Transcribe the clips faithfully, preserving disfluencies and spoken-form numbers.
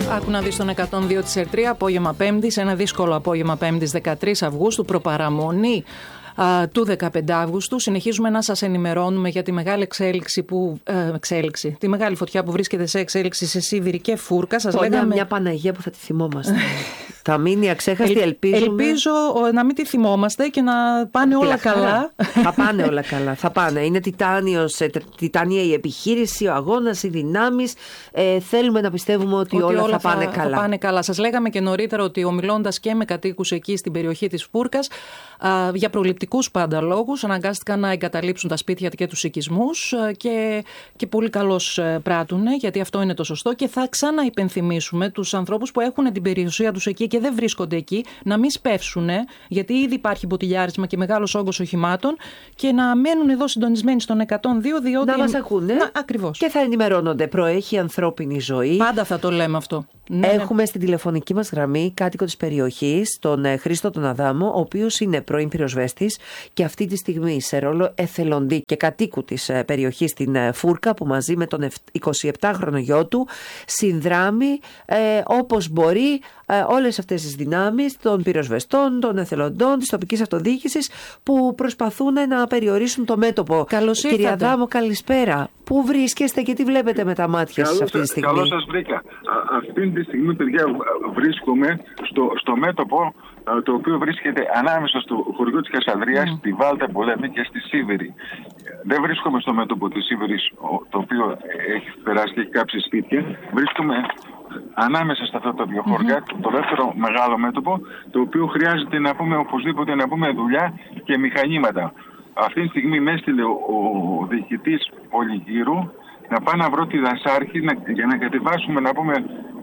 Άκου να δεις τον εκατόν δύο της ΕΡΤΡΙΑ, απόγευμα Πέμπτης, ένα δύσκολο απόγευμα Πέμπτης δεκατρείς Αυγούστου, προπαραμονή α, του δεκαπέντε Αυγούστου. Συνεχίζουμε να σας ενημερώνουμε για τη μεγάλη εξέλιξη που, ε, εξέλιξη, τη μεγάλη φωτιά που βρίσκεται σε εξέλιξη σε Σίβηρη και Φούρκα. Σας λέγαμε... μια Παναγία που θα τη θυμόμαστε. Θα μείνει αξέχαστη, Ελ, ελπίζουμε. Ελπίζω να μην τη θυμόμαστε και να πάνε όλα καλά. Θα πάνε όλα καλά. Θα πάνε. Είναι τιτάνιος, τιτάνια η επιχείρηση, ο αγώνας, οι δυνάμεις. Ε, θέλουμε να πιστεύουμε ότι, ότι όλα, όλα θα, θα πάνε καλά. Θα πάνε καλά. Σας λέγαμε και νωρίτερα ότι ομιλώντας και με κατοίκους εκεί στην περιοχή της Φούρκας, α, για προληπτικούς πάντα λόγους, αναγκάστηκαν να εγκαταλείψουν τα σπίτια και τους οικισμούς και, και πολύ καλώς πράττουν, γιατί αυτό είναι το σωστό. Και θα ξαναυπενθυμίσουμε τους ανθρώπους που έχουν την περιουσία τους εκεί και δεν βρίσκονται εκεί, να μην σπεύσουν, γιατί ήδη υπάρχει μποτιλιάρισμα και μεγάλος όγκος οχημάτων, και να μένουν εδώ συντονισμένοι στον εκατόν δύο, διότι. Να μας ακούνε. Να, ακριβώς. Και θα ενημερώνονται. Προέχει ανθρώπινη ζωή. Πάντα θα το λέμε αυτό. Έχουμε ναι. στην τηλεφωνική μας γραμμή κάτοικο της περιοχής, τον Χρήστο τον Αδάμο, ο οποίος είναι πρώην πυροσβέστης και αυτή τη στιγμή σε ρόλο εθελοντή και κατοίκου της περιοχής στην Φούρκα, που μαζί με τον εικοσιεπτάχρονο γιο του συνδράμει ε, όπως μπορεί ε, όλες αυτές τις δυνάμεις των πυροσβεστών, των εθελοντών, της τοπικής αυτοδιοίκησης, που προσπαθούν να περιορίσουν το μέτωπο. Καλώς ήρθατε. Κυρία Αδάμο, καλησπέρα. Πού βρίσκεστε και τι βλέπετε με τα μάτια σας αυτή τη στιγμή? Καλώς σας βρήκα. Αυτή τη στιγμή, παιδιά, βρίσκομαι στο, στο μέτωπο το οποίο βρίσκεται ανάμεσα στο χωριό της Κασανδρίας, mm. στη Βάλτα Πολέμη και στη Σίβηρη. Δεν βρίσκομαι στο μέτωπο της Σίβηρης, το οποίο έχει περάσει και έχει κάψει σπίτια. Βρίσκομαι ανάμεσα στα αυτά τα δύο χωριά, mm-hmm. το δεύτερο μεγάλο μέτωπο, το οποίο χρειάζεται να πούμε οπωσδήποτε να πούμε δουλειά και μηχανήματα. Αυτή τη στιγμή με έστειλε ο, ο διοικητής Πολυγύρου να πάω να βρω τη δασάρχη να, για να κατεβάσουμε να πούμε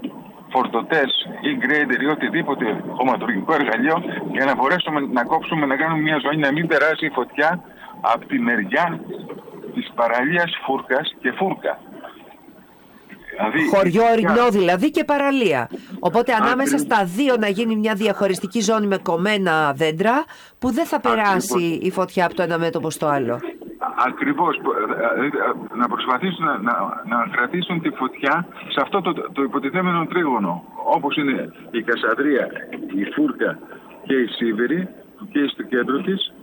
φορτωτές ή γκρέιντερ ή οτιδήποτε χωματουργικό εργαλείο, για να μπορέσουμε να κόψουμε, να κάνουμε μια ζώνη, να μην περάσει η φωτιά από τη μεριά της παραλίας Φούρκας και Φούρκα. Δηλαδή, χωριό ορεινό δηλαδή και παραλία. Οπότε ανάμεσα Ακριβώς. στα δύο να γίνει μια διαχωριστική ζώνη με κομμένα δέντρα, που δεν θα περάσει Ακριβώς. η φωτιά από το ένα μέτωπο στο άλλο. Ακριβώς. Να προσπαθήσουν να, να, να κρατήσουν τη φωτιά σε αυτό το, το, το υποτιθέμενο τρίγωνο. Όπως είναι η Κασανδρία, η Φούρκα και η Σίβηρη, και στο κέντρο της,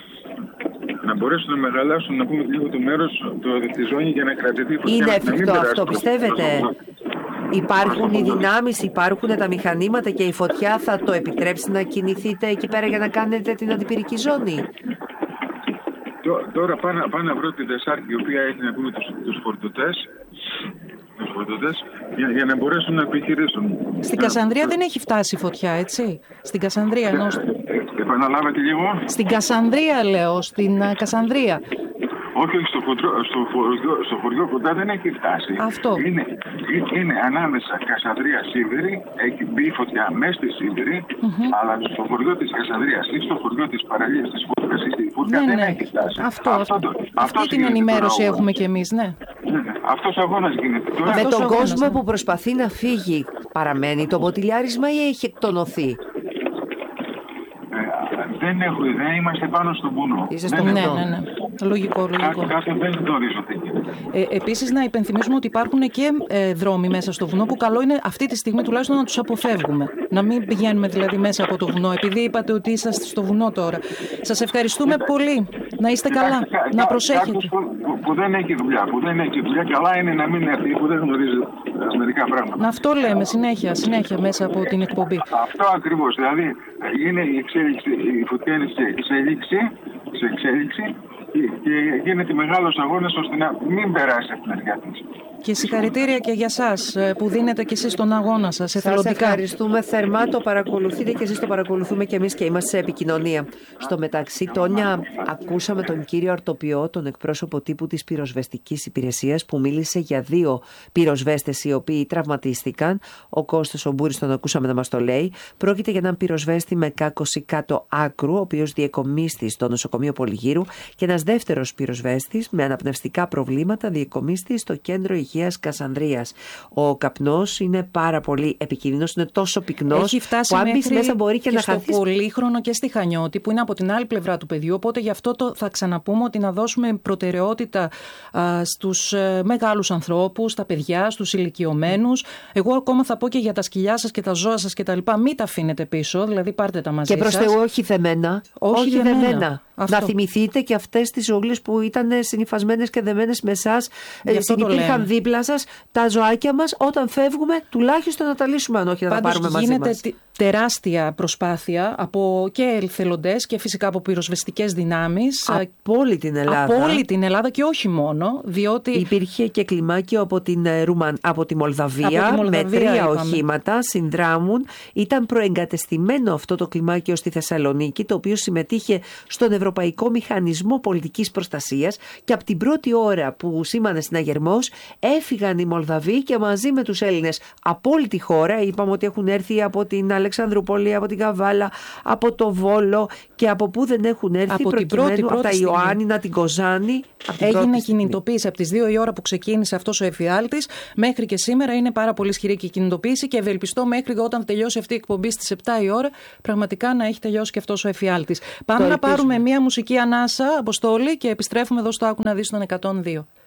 να μπορέσουν να μεγαλάσουν, να πούμε λίγο το μέρος, το, τη ζώνη, για να κρατηθεί η φωτιά. Είναι εφικτό αυτό, πιστεύετε? Υπάρχουν οι δυνάμεις, υπάρχουν τα μηχανήματα και η φωτιά θα το επιτρέψει να κινηθείτε εκεί πέρα για να κάνετε την αντιπυρική ζώνη? Τώρα πάω, πάω να βρω τη δεσάρκη, η οποία έχει να πούμε τους, τους φορτωτές, τους φορτωτές για, για να μπορέσουν να επιχειρήσουν. Στην Κασανδρία δεν έχει φτάσει η φωτιά, έτσι? Στην Κασανδρία εννοώ. Επαναλάβετε λίγο. Στην Κασανδρία λέω, στην uh, Κασανδρία. Όχι, όχι, στο, χωριό, στο, χωριό, στο χωριό κοντά δεν έχει φτάσει. Αυτό. Είναι, είναι ανάμεσα Κασανδρία Σίβηρη, έχει μπει η φωτιά μέσα στη Σίβηρη, mm-hmm. αλλά στο χωριό της Κασανδρίας ή στο χωριό της παραλίας της Φούρκας ή στη Φούρκα ναι, δεν ναι. έχει φτάσει. Αυτό, αυτό, αυτό. αυτό αυτή την ενημέρωση έχουμε κι εμείς, ναι. ναι. Αυτός ο αγώνας γίνεται. Με αυτός τον αγώνας, κόσμο ναι. που προσπαθεί να φύγει, παραμένει το μποτιλιάρισμα ή έχει εκτονωθεί? Δεν έχω ιδέα, είμαστε πάνω στον βουνό. Είσαι στο ναι, βουνό. ναι, ναι. Λογικό, λογικό. Κάτι δεν γνωρίζω τι γίνεται. Ε, επίσης, να υπενθυμίσουμε ότι υπάρχουν και ε, δρόμοι μέσα στο βουνό που καλό είναι αυτή τη στιγμή τουλάχιστον να τους αποφεύγουμε. Να μην πηγαίνουμε δηλαδή μέσα από το βουνό, επειδή είπατε ότι είσαστε στο βουνό τώρα. Σας ευχαριστούμε Κοίτα, πολύ. Να είστε καλά. Κοίτα, να κά, προσέχετε. Που, που δεν έχει δουλειά, που δεν έχει δουλειά, καλά είναι να μην έρθει, που δεν γνωρίζει μερικά πράγματα. Να αυτό λέμε συνέχεια, συνέχεια μέσα από την εκπομπή. Αυτό ακριβώς. Δηλαδή είναι η εξέλιξη, η φωτιά είναι σε εξέλιξη, σε εξέλιξη και, και γίνεται μεγάλος αγώνας ώστε να μην περάσει από την μεριά της. Και συγχαρητήρια και για σας που δίνετε και εσείς τον αγώνα σας εθελοντικά. Σας ευχαριστούμε θερμά, το παρακολουθείτε και εσείς το παρακολουθούμε και εμείς και είμαστε σε επικοινωνία. Στο μεταξύ, Τόνια, ακούσαμε τον κύριο Αρτοπιό, τον εκπρόσωπο τύπου της πυροσβεστικής υπηρεσίας, που μίλησε για δύο πυροσβέστες οι οποίοι τραυματίστηκαν. Ο Κώστας ο Μπούρης τον ακούσαμε να μας το λέει. Πρόκειται για έναν πυροσβέστη με κάκωση κάτω άκρου, ο οποίος διεκομίστη στο νοσοκομείο Πολυγύρου, και ένας δεύτερος πυροσβέστης με αναπνευστικά προβλήματα, διεκομίστη στο κέντρο υγείας επαρχίας Κασανδρίας. Ο καπνός είναι πάρα πολύ επικίνδυνος, είναι τόσο πυκνός Έχει φτάσει που αν μπεις μέχρι μέσα μπορεί και, και να στο χαθείς. Πολύχρονο και στη Χανιώτη, που είναι από την άλλη πλευρά του πεδιού. Οπότε γι' αυτό το θα ξαναπούμε ότι να δώσουμε προτεραιότητα α, στους ε, μεγάλους ανθρώπους, στα παιδιά, στους ηλικιωμένους. Εγώ ακόμα θα πω και για τα σκυλιά σας και τα ζώα σας κτλ. Μην τα αφήνετε πίσω, δηλαδή πάρτε τα μαζί Και προς σας. Θεού όχι δεμένα. Όχι Όχι δεμένα. δεμένα. Αυτό. Να θυμηθείτε και αυτές τις ζώγλες που ήταν συνυφασμένες και δεμένες με εσάς, Γι' αυτό το συνυπήρχαν λέμε. δίπλα σας, τα ζωάκια μας, όταν φεύγουμε τουλάχιστον να τα λύσουμε, αν όχι να τα Πάντως πάρουμε μαζί γίνεται μας. τε- τεράστια προσπάθεια από και εθελοντές και φυσικά από πυροσβεστικές δυνάμεις. Από όλη την Ελλάδα. Από όλη την Ελλάδα και όχι μόνο, διότι Υπήρχε και κλιμάκιο από, την, ε, Ρουμαν... από τη Μολδαβία, Από τη Μολδαβία, με τρία είπαμε. οχήματα, συνδράμουν. Ήταν προεγκατεστημένο αυτό το κλιμάκιο στη Θεσσαλονίκη, το οποίο συμμετείχε στον Ευρωπαϊκό Μηχανισμό Πολιτικής Προστασίας, και από την πρώτη ώρα που σήμανε συναγερμός έφυγαν οι Μολδαβοί και μαζί με τους Έλληνες από όλη τη χώρα. Είπαμε ότι έχουν έρθει από την Αλεξανδρούπολη, από την Καβάλα, από το Βόλο και από πού δεν έχουν έρθει, Από την προκειμένου πρώτη- από τα πρώτη στιγμή. Ιωάννινα, την Κοζάνη. από την έγινε πρώτη στιγμή. κινητοποίηση από τις δύο η ώρα που ξεκίνησε αυτός ο εφιάλτης. Μέχρι και σήμερα είναι πάρα πολύ ισχυρή και η κινητοποίηση και ευελπιστώ μέχρι όταν τελειώσει αυτή η εκπομπή στις επτά η ώρα πραγματικά να έχει τελειώσει και αυτός ο εφιάλτης. Πάμε Το να ελπίζουμε. πάρουμε μια μουσική ανάσα, Αποστόλη, και επιστρέφουμε εδώ στο Άκου να δεις τον εκατόν δύο.